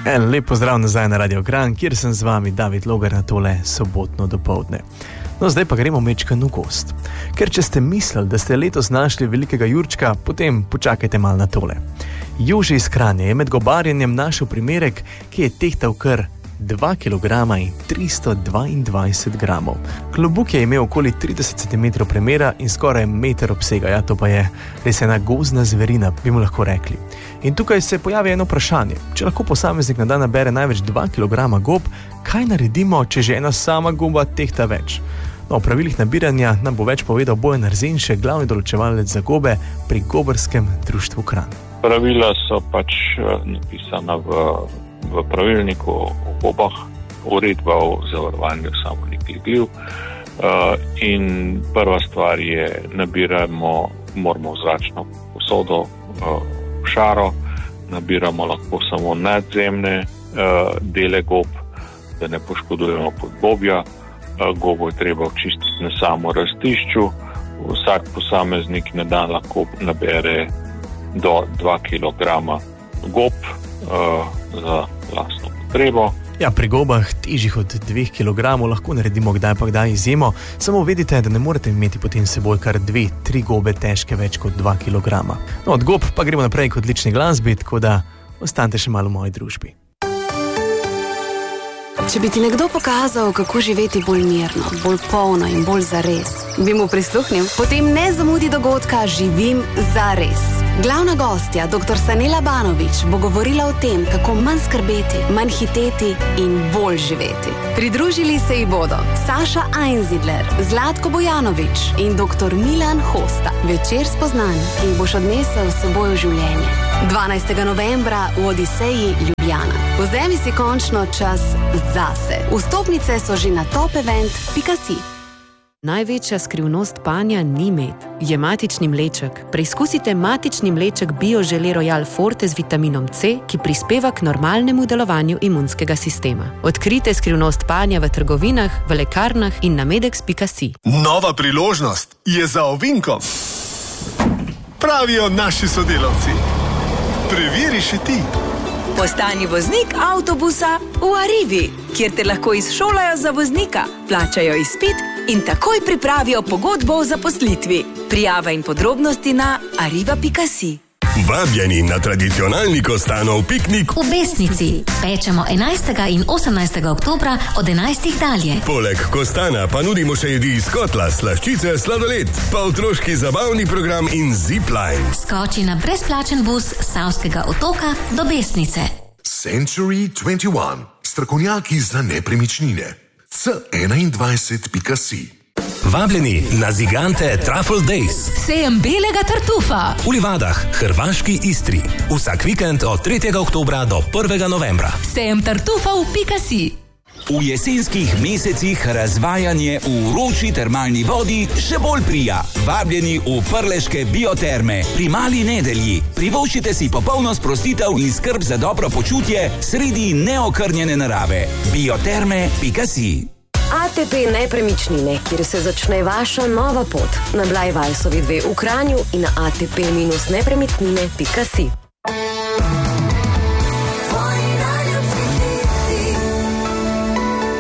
Lep pozdrav nazaj na Radio Kranj, kjer sem z vami David Logar na tole sobotno dopoldne. No, zdaj pa gremo mečkan v gost. Ker če ste mislili, da ste letos našli velikega jurčka, potem počakajte malo na tole. Jože iz Kranja je med gobarjenjem našel primerek, ki je tehtal kar 2 kg in 322 gramov. Klobuk je imel okoli 30 cm premera in skoraj meter obsega. Ja, to pa je res ena gozdna zverina, bi mu lahko rekli. In tukaj se pojavi eno vprašanje. Če lahko posameznik na dan nabere največ 2 kg gob, kaj naredimo, če že ena sama goba tehta več? No, o pravilih nabiranja nam bo več povedal Bojan Erzenšek, glavni določevalec za gobe pri Gobarskem društvu Kranj. Pravila so pač napisana v pravilniku o gobah, uredba o zavarovanju samonikih gliv. In prva stvar je, moramo v zračno posodo, šaro, nabiramo lahko samo nadzemne dele gob, da ne poškodujemo podgobja. Gobo je treba očistiti na samo rastišču. Vsak posameznik na dan lahko nabere do 2 kg gob za lastno potrebo. Ja, pri gobah težjih od 2 kg lahko naredimo kdaj pa kdaj izjemo, samo vedite, da ne morete imeti potem seboj kar 2-3 gobe težke več kot 2 kg. No, od gob pa gremo naprej k odlični glasbi, tako da ostanite še malo v moji družbi. Če bi ti nekdo pokazal, kako živeti bolj mirno, bolj polno in bolj zares, bi mu prisluhnil? Potem ne zamudi dogodka Živim zares. Glavna gostja, dr. Sanela Banović, bo govorila o tem, kako manj skrbeti, manj hiteti in bolj živeti. Pridružili se ji bodo Saša Einzidler, Zlatko Bojanović in dr. Milan Hosta. Večer spoznanj, ki jih boš odnesel s seboj v življenje. 12. novembra v Odiseji Ljubljana. Vzemi si končno čas zase. Vstopnice so že na topevent.si. Največja skrivnost panja ni med, je matični mleček. Preizkusite matični mleček Bio Žele Royal Forte z vitaminom C, ki prispeva k normalnemu delovanju imunskega sistema. Odkrite skrivnost panja v trgovinah, v lekarnah in na medex.si. Nova priložnost je za ovinkom. Pravijo naši sodelavci. Preveri še ti. Postani voznik avtobusa v Arrivi, kjer te lahko izšolajo za voznika, plačajo izpit in takoj pripravijo pogodbo o zaposlitvi. Prijava in podrobnosti na arriva.si. Vabljeni na tradicionalni Kostanov piknik v Besnici. Pečemo 11. in 18. oktobra od 11. dalje. Poleg Kostana pa nudimo še jedi iz kotla, slaščice, sladoled, pa otroški zabavni program in zipline. Skoči na brezplačen bus s Savskega otoka do Besnice. Century 21. Strokovnjaki za nepremičnine. c21.si. Vabljeni na Zigante Truffle Days. Sejem belega tartufa v Livadah, hrvaški Istri. Vsak vikend od 3. oktobra do 1. novembra. Sejem tartufa v .si. V jesenskih mesecih razvajanje v vroči termalni vodi še bolj prija. Vabljeni v Prleške bioterme pri Mali Nedelji. Privoščite si popolno sprostitev in skrb za dobro počutje sredi neokrnjene narave. Bioterme.si. ATP Nepremičnine, kjer se začne vaša nova pot. Na Blajvalsovi 2 v Kranju in na atp-nepremičnine.si.